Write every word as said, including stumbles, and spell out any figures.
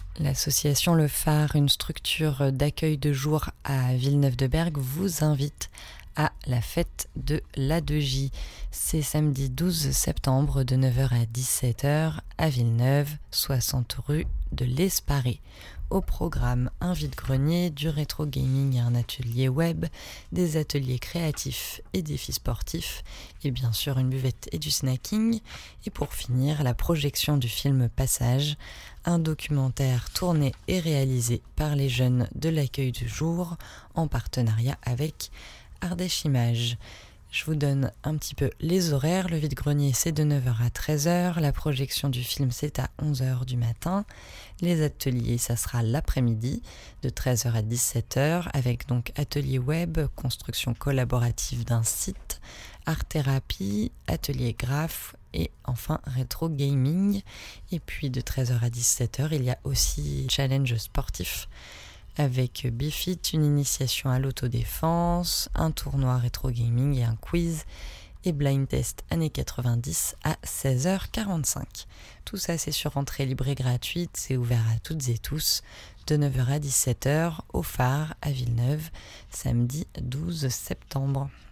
L'association Le Phare, une structure d'accueil de jour à Villeneuve-de-Berg, vous invite à la fête de l'A deux J. C'est samedi douze septembre de neuf heures à dix-sept heures à Villeneuve, soixante rue de l'Esparé. Au programme, un vide-grenier, du rétro gaming et un atelier web, des ateliers créatifs et défis sportifs, et bien sûr une buvette et du snacking. Et pour finir, la projection du film Passage, un documentaire tourné et réalisé par les jeunes de l'accueil du jour en partenariat avec Ardèche Images. Je vous donne un petit peu les horaires. Le vide-grenier, c'est de neuf heures à treize heures. La projection du film, c'est à onze heures du matin. Les ateliers, ça sera l'après-midi, de treize heures à dix-sept heures, avec donc atelier web, construction collaborative d'un site, art-thérapie, atelier graphe et enfin rétro gaming. Et puis de treize heures à dix-sept heures, il y a aussi challenge sportif avec Bifit, une initiation à l'autodéfense, un tournoi rétro gaming et un quiz, et blind test années quatre-vingt-dix à seize heures quarante-cinq. Tout ça, c'est sur entrée libre et gratuite, c'est ouvert à toutes et tous, de neuf heures à dix-sept heures au Phare à Villeneuve, samedi douze septembre.